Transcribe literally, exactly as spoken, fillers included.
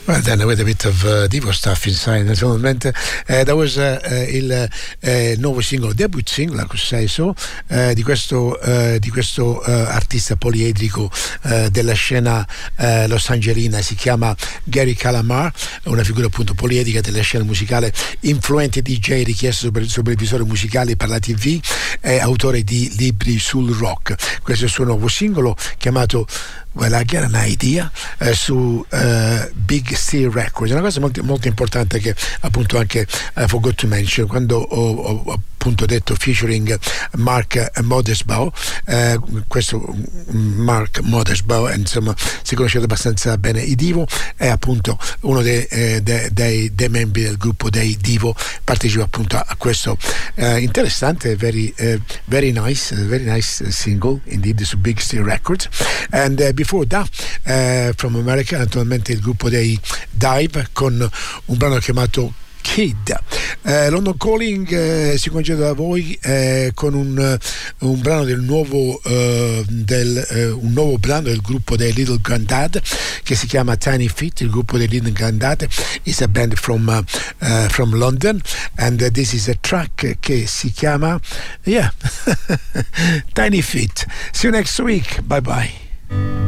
Well, then with a bit of uh, Devo stuff inside, naturalmente. Uh, that was uh, uh, il uh, nuovo singolo, debut singolo, I could say so, uh, di questo, uh, di questo uh, artista poliedrico uh, della scena uh, los angelina. Si chiama Gary Calamar, una figura appunto poliedrica della scena musicale, influente D J, richiesto super, supervisore musicale per la tivù, e autore di libri sul rock. Questo è il suo nuovo singolo chiamato Well, I Get an Idea eh, su eh, Big Steel Records. Una cosa molto, molto importante che appunto anche eh, forgot to mention quando ho, ho appunto detto featuring Mark Modesbaugh, eh, questo Mark Modesbaugh, insomma, si conoscete abbastanza bene i Divo, è appunto uno dei, eh, dei, dei, dei membri del gruppo dei Divo, partecipa appunto a questo eh, interessante, very, uh, very nice, very nice single indeed su Big Steel Records. And uh, before that, uh, from America, naturalmente il gruppo dei Dive con un brano chiamato Kid. Uh, London Calling uh, si congeda da voi uh, con un, uh, un brano del nuovo uh, del, uh, un nuovo brano del gruppo dei Little Grandad che si chiama Tiny Feet. Il gruppo dei Little Grandad is a band from uh, uh, from London, and uh, this is a track che si chiama yeah Tiny Feet. See you next week. Bye bye.